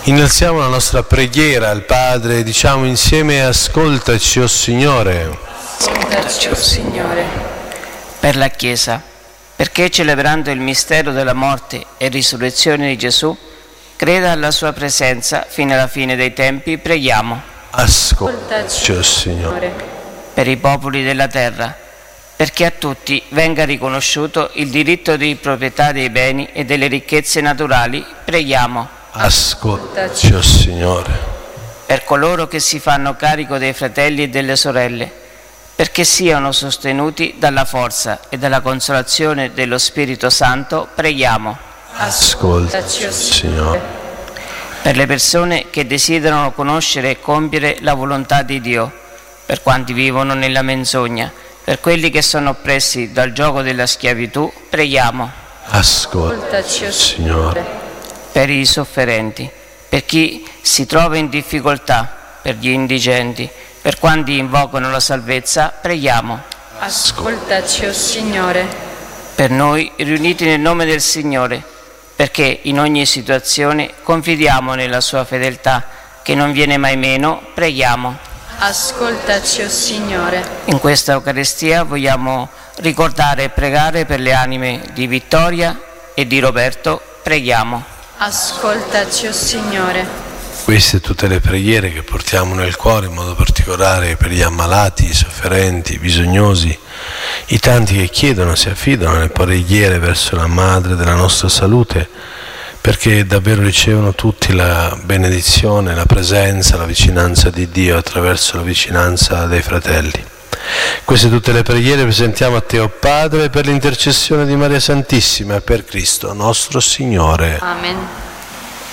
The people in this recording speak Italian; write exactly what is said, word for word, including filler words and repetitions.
Innalziamo la nostra preghiera al Padre, diciamo insieme: ascoltaci, o Signore. Ascoltaci, o Signore. Per la Chiesa, perché celebrando il mistero della morte e risurrezione di Gesù, creda alla sua presenza fino alla fine dei tempi, preghiamo. Ascoltaci, o Signore. Per i popoli della terra, perché a tutti venga riconosciuto il diritto di proprietà dei beni e delle ricchezze naturali, preghiamo. Ascoltaci, o Signore. Per coloro che si fanno carico dei fratelli e delle sorelle, perché siano sostenuti dalla forza e dalla consolazione dello Spirito Santo, preghiamo. Ascoltaci, o Signore. Per le persone che desiderano conoscere e compiere la volontà di Dio, per quanti vivono nella menzogna, per quelli che sono oppressi dal giogo della schiavitù, preghiamo. Ascoltaci, o Signore. Per i sofferenti, per chi si trova in difficoltà, per gli indigenti, per quanti invocano la salvezza, preghiamo. Ascoltaci, o Signore. Per noi riuniti nel nome del Signore, perché in ogni situazione confidiamo nella sua fedeltà, che non viene mai meno, preghiamo. Ascoltaci, o Signore. In questa Eucaristia vogliamo ricordare e pregare per le anime di Vittoria e di Roberto, preghiamo. Ascoltaci, o Signore. Queste tutte le preghiere che portiamo nel cuore, in modo particolare per gli ammalati, i sofferenti, i bisognosi, i tanti che chiedono, si affidano alle preghiere verso la Madre della nostra salute, perché davvero ricevono tutti la benedizione, la presenza, la vicinanza di Dio attraverso la vicinanza dei fratelli. Queste tutte le preghiere presentiamo a Te, o Padre, per l'intercessione di Maria Santissima e per Cristo nostro Signore. Amen.